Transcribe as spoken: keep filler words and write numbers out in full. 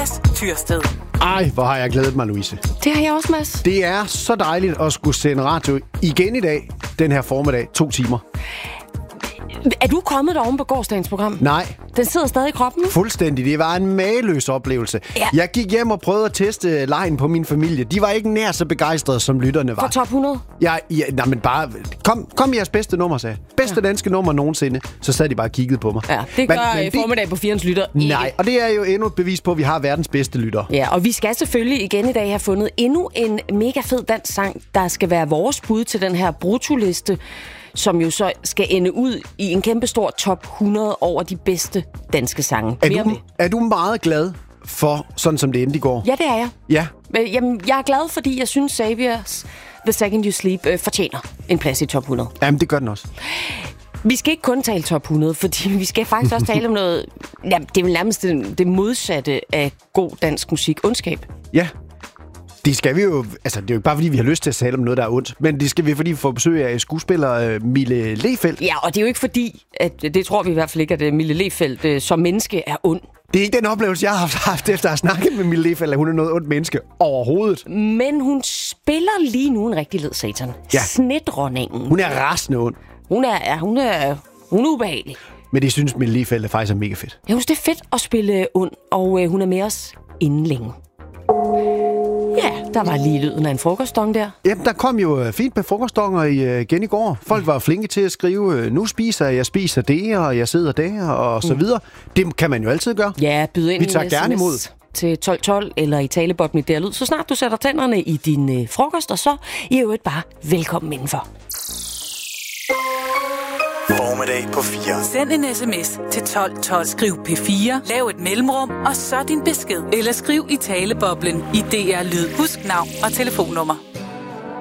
Mads Tyrsted. Ej, hvor har jeg glædet mig, Louise. Det har jeg også, Mads. Det er så dejligt at skulle sende radio igen i dag, den her formiddag, to timer. Er du kommet deroven på gårsdagens program? Nej. Den sidder stadig i kroppen nu? Fuldstændig. Det var en mageløs oplevelse. Ja. Jeg gik hjem og prøvede at teste lejen på min familie. De var ikke nær så begejstrede, som lytterne var. For top hundrede? Ja, ja, nej, men bare... Kom, kom jeres bedste nummer, sagde Bedste ja. danske nummer nogensinde. Så sad de bare og kiggede på mig. Ja, det gør men, men formiddag på firens lytter ikke. Nej, og det er jo endnu et bevis på, at vi har verdens bedste lytter. Ja, og vi skal selvfølgelig igen i dag have fundet endnu en mega fed dansk sang, der skal være vores bud til den her brutoliste, som jo så skal ende ud i en kæmpe stor top hundrede over de bedste danske sange. Er du, er du meget glad for, sådan som det endte i går? Ja, det er jeg. Ja. Jamen, jeg er glad, fordi jeg synes, Xavier's The Second You Sleep øh, fortjener en plads i top hundrede. Jamen, det gør den også. Vi skal ikke kun tale top hundrede, fordi vi skal faktisk også tale om noget... Jamen, det er vel nærmest det, det modsatte af god dansk musik. Ondskab. Ja. Det skal vi jo... Altså, det er jo ikke bare, fordi vi har lyst til at tale om noget, der er ondt. Men det skal vi, fordi vi får besøg af skuespiller uh, Mille Lehfeldt. Ja, og det er jo ikke fordi, at det tror vi i hvert fald ikke, at Mille Lehfeldt uh, som menneske er ond. Det er ikke den oplevelse, jeg har haft efter at have snakket med Mille Lehfeldt, at hun er noget ondt menneske overhovedet. Men hun spiller lige nu en rigtig led satan. Ja. Snedronningen. Hun er rasende ond. Hun er, ja, hun er, hun er ubehagelig. Men det synes Mille Lehfeldt er faktisk er mega fedt. Jeg synes, det er fedt at spille ond, og uh, hun er med os inden længe. Ja, der var lige lyden af en frokoststong der. Jamen, der kom jo fint med frokoststonger igen i går. Folk var flinke til at skrive, nu spiser jeg, jeg spiser det, og jeg sidder der, og så videre. Det kan man jo altid gøre. Ja, byde ind Vi tager gerne imod til tolv tolv eller i talebobben i der lyd, så snart du sætter tænderne i din øh, frokost, og så i øvrigt bare velkommen indenfor. Formiddag på fire. Send en sms til tolv tolv. Skriv P fire, lav et mellemrum, og så din besked. Eller skriv i taleboblen i D R Lyd. Husk navn og telefonnummer.